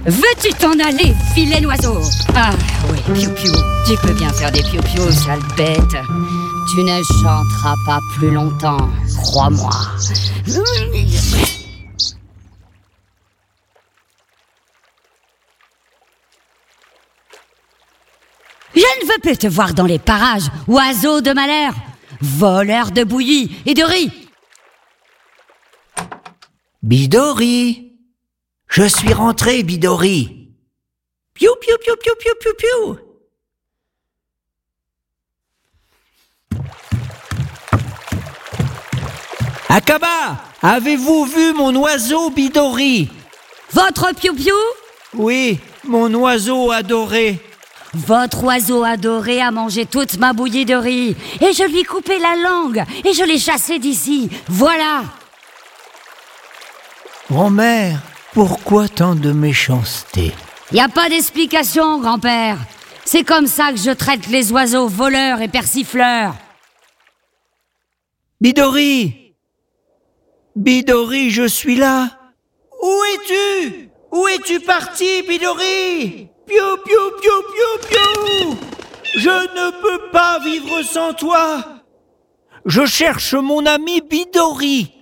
Veux-tu t'en aller, filet oiseau? Ah oui, piou-piou, tu peux bien faire des piou-piou, sale bête. Tu ne chanteras pas plus longtemps, crois-moi. Je ne veux plus te voir dans les parages, oiseau de malheur, voleur de bouillie et de riz. Bidori, je suis rentré, Bidori. Piou, piou, piou, piou, piou, piou, piou. Akaba, avez-vous vu mon oiseau Bidori? Votre piou-piou? Oui, mon oiseau adoré. Votre oiseau adoré a mangé toute ma bouillie de riz, et je lui ai coupé la langue, et je l'ai chassé d'ici. Voilà. Grand-mère, pourquoi tant de méchanceté? Y a pas d'explication, grand-père. C'est comme ça que je traite les oiseaux voleurs et persifleurs. Bidori! Bidori, je suis là. Où es-tu? Où es-tu parti, Bidori? Piou, piou, piou, piou, piou! Je ne peux pas vivre sans toi. Je cherche mon ami Bidori.